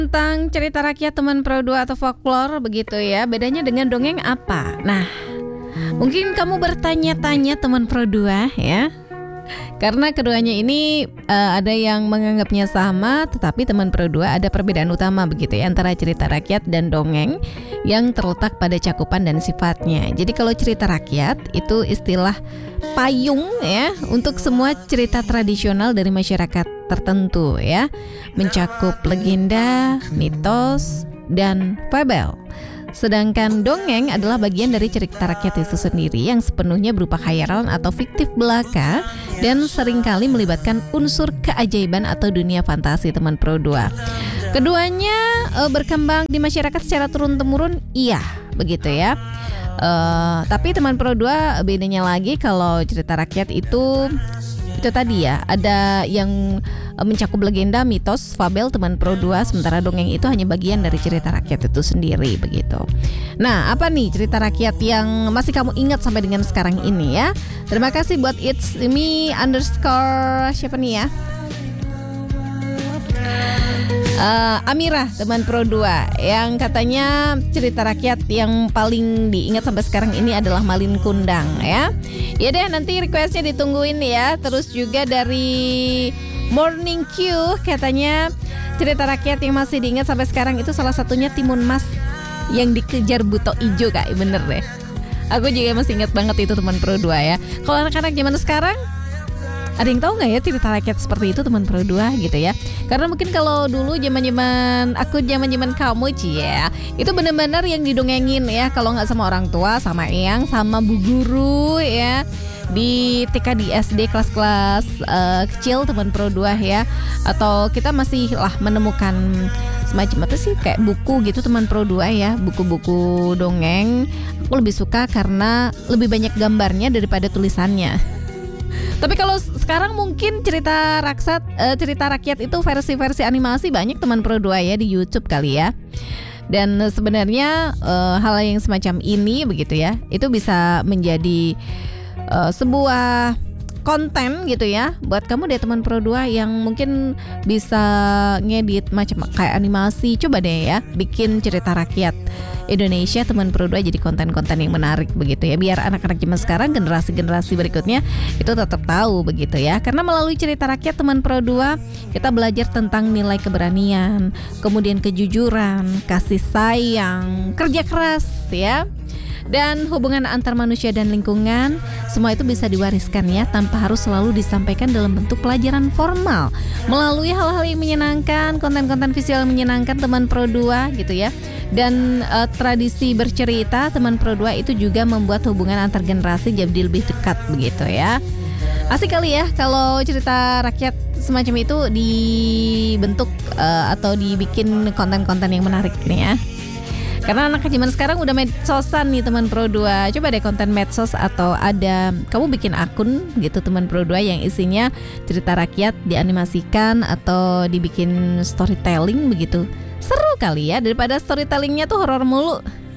Tentang cerita rakyat teman Pro 2 atau folklore begitu ya. Bedanya dengan dongeng apa? Nah, mungkin kamu bertanya-tanya teman Pro 2 ya. Karena keduanya ini ada yang menganggapnya sama, tetapi teman Pro 2 ada perbedaan utama begitu ya antara cerita rakyat dan dongeng yang terletak pada cakupan dan sifatnya. Jadi kalau cerita rakyat itu istilah payung ya untuk semua cerita tradisional dari masyarakat tertentu ya, mencakup legenda, mitos, dan fabel. Sedangkan dongeng adalah bagian dari cerita rakyat itu sendiri yang sepenuhnya berupa khayalan atau fiktif belaka dan seringkali melibatkan unsur keajaiban atau dunia fantasi teman Pro 2. Keduanya berkembang di masyarakat secara turun-temurun, iya begitu ya. Tapi teman Pro 2 bedanya lagi kalau cerita rakyat itu tadi ya, ada yang mencakup legenda, mitos, fabel teman Pro 2, sementara dongeng itu hanya bagian dari cerita rakyat itu sendiri begitu. Nah, apa nih cerita rakyat yang masih kamu ingat sampai dengan sekarang ini ya? Terima kasih buat it's me underscore siapa nih ya? Amira teman Pro 2 yang katanya cerita rakyat yang paling diingat sampai sekarang ini adalah Malin Kundang ya. Ya deh, nanti requestnya ditungguin ya. Terus juga dari Morning Q katanya cerita rakyat yang masih diingat sampai sekarang itu salah satunya Timun Mas yang dikejar buto ijo Kak. Bener deh, aku juga masih ingat banget itu teman Pro 2 ya. Kalau anak-anak zaman sekarang ada yang tahu nggak ya cerita rakyat seperti itu teman Pro 2 gitu ya? Karena mungkin kalau dulu zaman-zaman kamu ya, itu benar-benar yang didongengin ya. Kalau nggak sama orang tua, sama eyang, sama bu guru ya. Di TK di SD kelas-kelas kecil teman Pro 2 ya. Atau kita masih lah menemukan semacam apa sih kayak buku gitu teman Pro 2 ya, buku-buku dongeng. Aku lebih suka karena lebih banyak gambarnya daripada tulisannya. Tapi kalau sekarang mungkin cerita rakyat itu versi-versi animasi banyak teman Pro 2 ya di YouTube kali ya. Dan sebenarnya hal yang semacam ini begitu ya, itu bisa menjadi sebuah konten gitu ya buat kamu deh teman Pro 2 yang mungkin bisa ngedit macam kayak animasi. Coba deh ya bikin cerita rakyat Indonesia teman Pro 2 jadi konten-konten yang menarik begitu ya, biar anak-anak zaman sekarang, generasi-generasi berikutnya itu tetap tahu begitu ya. Karena melalui cerita rakyat teman Pro 2 kita belajar tentang nilai keberanian, kemudian kejujuran, kasih sayang, kerja keras ya, dan hubungan antar manusia dan lingkungan. Semua itu bisa diwariskan ya tanpa harus selalu disampaikan dalam bentuk pelajaran formal. Melalui hal-hal yang menyenangkan, konten-konten visual yang menyenangkan teman Pro 2 gitu ya. Dan tradisi bercerita teman Pro 2 itu juga membuat hubungan antar generasi jadi lebih dekat begitu ya. Asik kali ya kalau cerita rakyat semacam itu dibentuk atau dibikin konten-konten yang menarik nih ya. Karena anak zaman sekarang udah medsosan nih teman Pro 2. Coba deh konten medsos atau ada kamu bikin akun gitu teman Pro 2 yang isinya cerita rakyat dianimasikan atau dibikin storytelling begitu. Seru kali ya daripada storytellingnya tuh horor mulu.